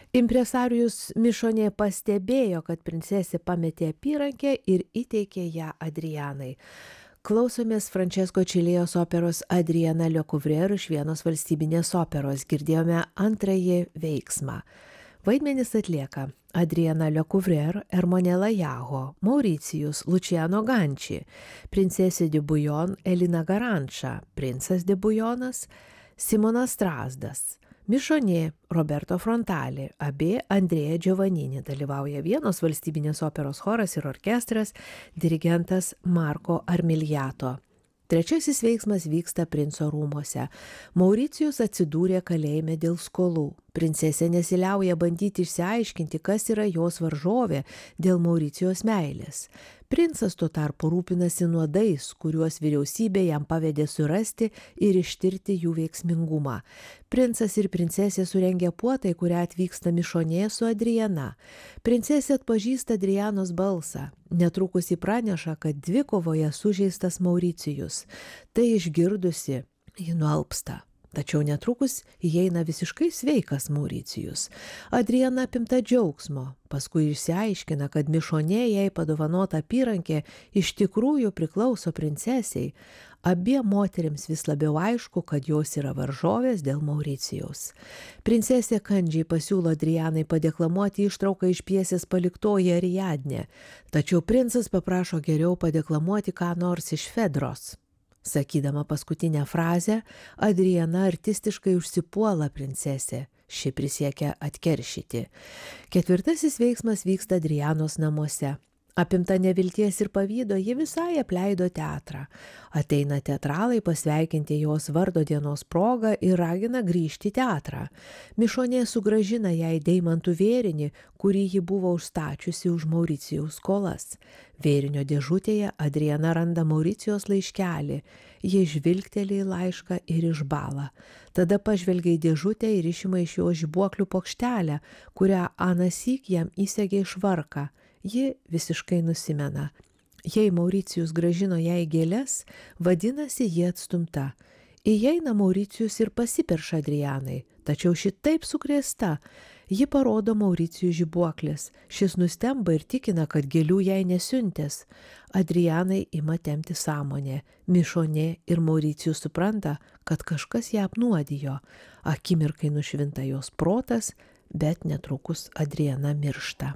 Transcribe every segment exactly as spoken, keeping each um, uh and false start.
Impresarijus Mišonė pastebėjo, kad princesė pametė apyrankę ir įteikė ją Adrianai. Klausomės Francesco Čilėjos operos Adriana Lecouvreur iš Vienos valstybinės operos. Girdėjome antrąjį veiksmą. Vaidmenis atlieka Adriana Lecouvreur, Ermonela Jago, Mauricijus, Luciano Ganči, princesė de Bujon, Elina Garanča, princas de Bujonas, Simonas Strazdas. Mišonė, Roberto Frontali, abi Andrėja Giovannini, dalyvauja Vienos valstybinės operos choras ir orkestras, dirigentas Marko Armiliato. Trečiasis veiksmas vyksta princo rūmose. Mauricijus atsidūrė kalėjime dėl skolų. Princesė nesiliauja bandyti išsiaiškinti, kas yra jos varžovė dėl Mauricijos meilės. Princas tuo tarpu rūpinasi nuodais, kuriuos vyriausybė jam pavedė surasti ir ištirti jų veiksmingumą. Princas ir princesė surengia puotą, į kurią atvyksta Mišonė su Adriana. Princesė atpažįsta Adrianos balsą. Netrukus ji praneša, kad dvikovoje sužeistas Mauricijus. Tai išgirdusi, ji nualpsta. Tačiau netrukus įeina visiškai sveikas Mauricijus. Adriana apimta džiaugsmo, paskui išsiaiškina, kad Mišonė jai padovanota apyrankė iš tikrųjų priklauso princesiai. Abiem moterims vis labiau aišku, kad jos yra varžovės dėl Mauricijaus. Princesė kandžiai pasiūlo Adrianai padeklamuoti ištrauką iš pjesės Paliktoji Ariadnė, tačiau princas paprašo geriau padeklamuoti ką nors iš Fedros. Sakydama paskutinę frazę, Adriana artistiškai užsipuola princesę. Ši prisiekia atkeršyti. Ketvirtasis veiksmas vyksta Adrianos namuose. Apimta nevilties ir pavydo, ji visai apleido teatrą. Ateina teatralai pasveikinti jos vardo dienos progą ir ragina grįžti į teatrą. Mišonė sugrąžina jai deimantų vėrinį, kurį ji buvo užstačiusi už Mauricijaus skolas. Vėrinio dėžutėje Adriana randa Mauricijos laiškelį. Ji žvilgteli į laišką ir išbąla. Tada pažvelgia į dėžutę ir išima iš jo žibuoklių plokštelę, kurią anąsyk jam įsegė iš švarką. Ji visiškai nusimena. Jei Mauricijus grąžino jai gėles, vadinasi, ji atstumta. Įeina Mauricijus ir pasiperša Adrianai, tačiau šitaip sukrėsta. Ji parodo Mauricijui žibuoklės. Šis nustemba ir tikina, kad gėlių jai nesiuntęs. Adrianai ima tempti sąmonę. Mišonė ir Mauricijus supranta, kad kažkas ją apnuodijo. Akimirkai nušvinta jos protas, bet netrukus Adriana miršta.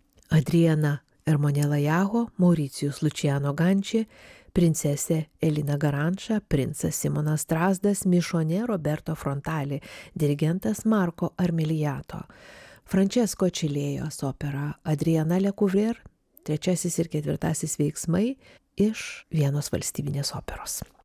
Adriana Ermonela Jago, Mauricijus Luciano Ganči, princesė Elina Garanča, princas Simonas Strazdas, Mišonė Roberto Frontali, dirigentas Marko Armiliato. Francesco Čilėjos opera Adriana Lecouvreur, trečiasis ir ketvirtasis veiksmai iš Vienos valstybinės operos.